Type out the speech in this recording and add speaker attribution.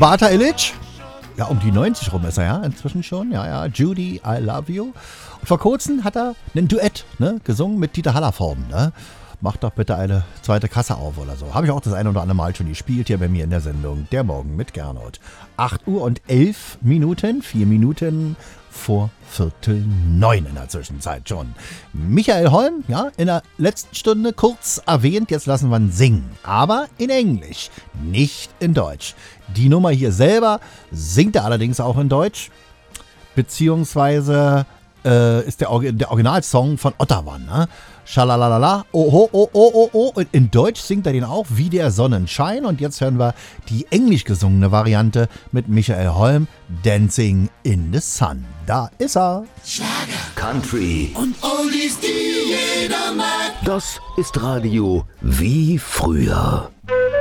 Speaker 1: Bata Illich. Ja, um die 90 rum ist er ja inzwischen schon. Ja, Judy, I Love You. Und vor kurzem hat er ein Duett, ne, gesungen mit Dieter Hallervorden, ne? Mach doch bitte eine zweite Kasse auf oder so. Habe ich auch das eine oder andere Mal schon gespielt hier bei mir in der Sendung. Der Morgen mit Gernot. 8 Uhr und 11 Minuten, 4 Minuten vor 8:45 in der Zwischenzeit schon. Michael Holm, ja, in der letzten Stunde kurz erwähnt, jetzt lassen wir ihn singen. Aber in Englisch, nicht in Deutsch. Die Nummer hier selber singt er allerdings auch in Deutsch. Beziehungsweise ist der Originalsong von Ottawa, ne? Schalalala, oh, oh, oh, oh, oh. Und in Deutsch singt er den auch wie der Sonnenschein. Und jetzt hören wir die englisch gesungene Variante mit Michael Holm, Dancing in the Sun. Da ist er.
Speaker 2: Schlager,
Speaker 3: Country
Speaker 2: und Oldies, die jeder mag.
Speaker 3: Das ist Radio wie früher.